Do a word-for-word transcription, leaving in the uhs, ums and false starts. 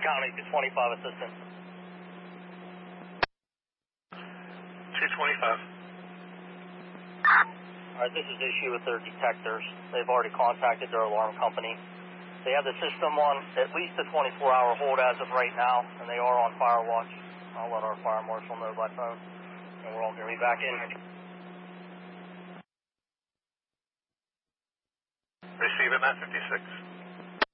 County, two twenty-five assistant. two twenty-five. Alright, this is issue with their detectors. They've already contacted their alarm company. They have the system on at least a twenty-four hour hold as of right now, and they are on fire watch. I'll let our fire marshal know by phone, and we're all going to be back in. Receive it, nine fifty-six.